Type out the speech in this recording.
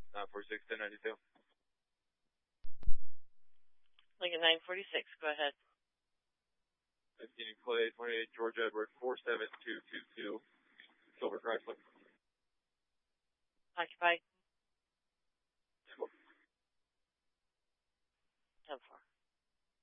946 1092. Lincoln 946, go ahead. 15 Clay, 28 George Edward 47222, Silver Chrysler. Occupied.